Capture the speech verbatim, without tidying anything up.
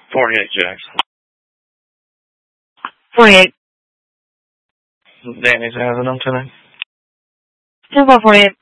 forty-eight, Jackson. forty-eight. Danny's having them tonight. ten four forty-eight.